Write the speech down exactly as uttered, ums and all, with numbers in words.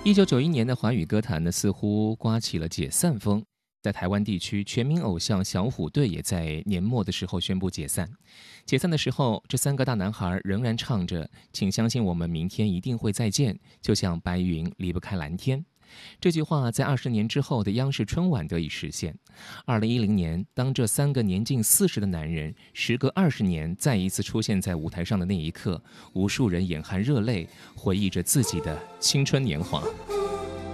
一九九一年的华语歌坛呢，似乎刮起了解散风。在台湾地区，全民偶像小虎队也在年末的时候宣布解散。解散的时候，这三个大男孩仍然唱着“请相信我们明天一定会再见”，就像白云离不开蓝天。这句话在二十年之后的央视春晚得以实现。二零一零年，当这三个年近四十的男人时隔二十年再一次出现在舞台上的那一刻，无数人眼含热泪，回忆着自己的青春年华。